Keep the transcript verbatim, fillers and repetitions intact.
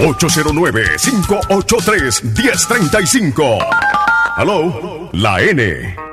ocho cero nueve, cinco ocho tres, uno cero tres cinco. Hello, la N.